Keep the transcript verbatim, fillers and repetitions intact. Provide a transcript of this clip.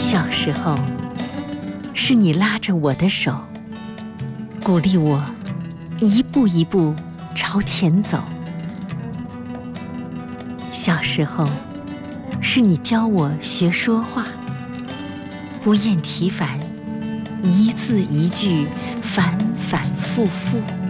小时候，是你拉着我的手，鼓励我一步一步朝前走。小时候，是你教我学说话，不厌其烦，一字一句，反反复复。